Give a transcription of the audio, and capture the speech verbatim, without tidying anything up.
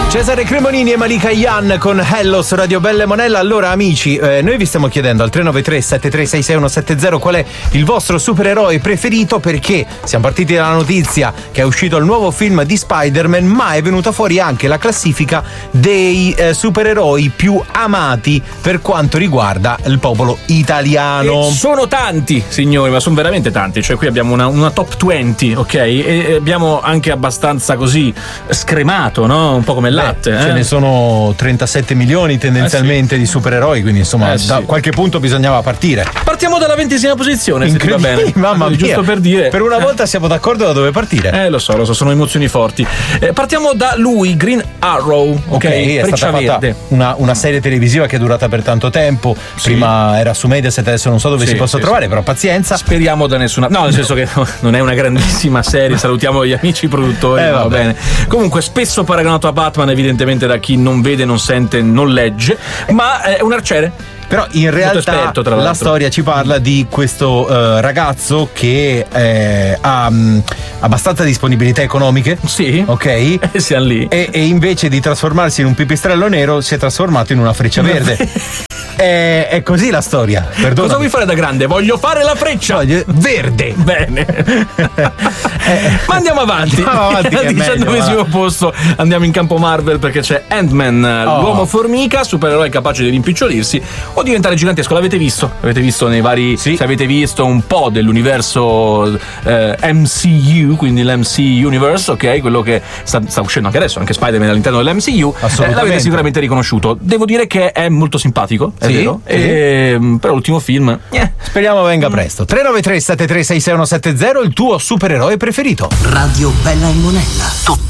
Cesare Cremonini e Malika Yan con Hello su Radio Belle Monella. Allora amici, eh, noi vi stiamo chiedendo al tre nove tre sette tre sei sei uno sette zero qual è il vostro supereroe preferito, perché siamo partiti dalla notizia che è uscito il nuovo film di Spider-Man, ma è venuta fuori anche la classifica dei eh, supereroi più amati per quanto riguarda il popolo italiano. E sono tanti, signori, ma sono veramente tanti. Cioè qui abbiamo una, una top venti, ok? E abbiamo anche abbastanza così scremato, no? Un po' come latte. Beh, eh? ce ne sono trentasette milioni tendenzialmente eh sì. di supereroi, quindi insomma eh da sì. qualche punto bisognava partire. Partiamo dalla ventesima posizione, se ti va bene. Mamma mia, giusto per dire. Per una volta siamo d'accordo da dove partire. Eh lo so, lo so, sono emozioni forti. Eh, partiamo da lui, Green Arrow, ok? okay è Freccia stata verde. fatta una, una serie televisiva che è durata per tanto tempo. Sì. Prima era su Mediaset, adesso non so dove sì, si possa sì, trovare, sì. però pazienza. Speriamo da nessuna. No, nel senso che non è una grandissima serie. Salutiamo gli amici produttori. Eh, va bene. Comunque, spesso paragonato a Batman, evidentemente da chi non vede, non sente, non legge, ma è un arciere. Però in realtà esperto, la storia ci parla di questo uh, ragazzo che eh, ha um, abbastanza disponibilità economiche. Sì. Ok. E siamo lì. E, e invece di trasformarsi in un pipistrello nero si è trasformato in una freccia verde. È, è così la storia. Perdonami. Cosa vuoi fare da grande? Voglio fare la freccia Voglio... verde. Bene. eh, Ma andiamo avanti. Andiamo avanti Al diciannovesimo posto andiamo in campo Marvel, perché c'è Ant-Man, oh. l'uomo formica, supereroe capace di rimpicciolirsi o diventare gigantesco. L'avete visto? L'avete visto nei vari. Sì. Se avete visto un po' dell'universo eh, M C U, quindi l'M C Universe, ok? Quello che sta, sta uscendo anche adesso, anche Spider-Man all'interno dell'M C U. Eh, l'avete sicuramente riconosciuto. Devo dire che è molto simpatico. È sì, vero? Sì. E, però l'ultimo film eh. speriamo venga presto. Tre nove tre sette tre sei sei uno sette zero il tuo supereroe preferito. Radio Bella e Monella.